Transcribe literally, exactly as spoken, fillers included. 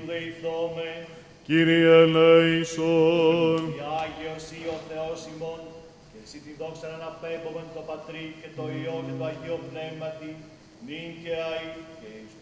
δεηθώμε. Κύριε ελέησον. Η Άγιος ή ο Θεός ημών, και εσύ τη δόξα να αναπέμπομεν το Πατρί και το Υιό και το Αγίο Πνεύματι, νυν και αεί και εις